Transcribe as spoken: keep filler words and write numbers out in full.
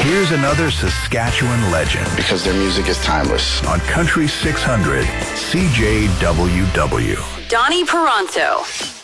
Here's another Saskatchewan legend. Because their music is timeless. On Country six hundred, C J W W. Donnie Peranto.